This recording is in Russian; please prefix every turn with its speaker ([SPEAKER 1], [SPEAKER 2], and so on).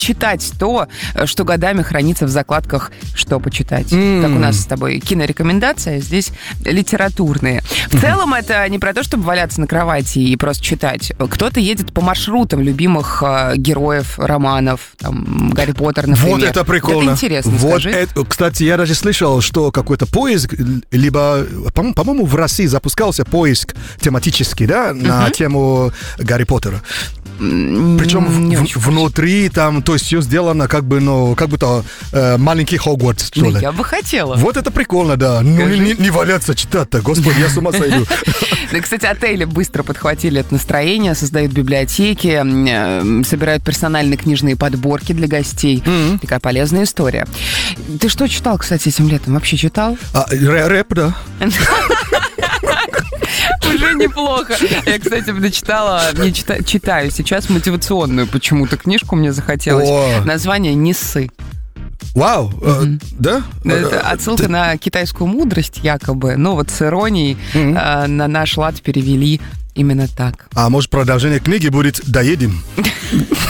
[SPEAKER 1] читать то, что годами хранится в закладках «Что почитать». Как у нас с тобой кинорекомендации, а здесь литературные. В целом это не про то, чтобы валяться на кровати и просто читать. Кто-то едет по маршрутам любимых героев романов, там, Гарри Поттер, например.
[SPEAKER 2] Вот это прикольно.
[SPEAKER 1] Это интересно,
[SPEAKER 2] вот
[SPEAKER 1] скажи.
[SPEAKER 2] Кстати, я даже слышал, что какой-то поиск, либо, по-моему, в России запускался поиск тематический, да, на тему Гарри Поттера. Причем внутри там, то есть все сделано как бы, ну, как будто маленький Хогвартс, что ли.
[SPEAKER 1] Я бы хотела.
[SPEAKER 2] Вот это прикольно, да. Ну, не валяться читать-то, господи, я с ума сойду.
[SPEAKER 1] Кстати, отели быстро подхватили это настроение, создают библиотеки, собирают персональные книжные подборки для гостей. Такая полезная история. Ты что читал, кстати, этим летом? Вообще читал?
[SPEAKER 2] Рэп, да.
[SPEAKER 1] Уже неплохо. Я, кстати, читаю сейчас мотивационную почему-то книжку, мне захотелось. Название «Не ссы».
[SPEAKER 2] Вау, да?
[SPEAKER 1] Это отсылка на китайскую мудрость, якобы, но вот с иронией на наш лад перевели именно так.
[SPEAKER 2] А может, продолжение книги будет «Доедем»?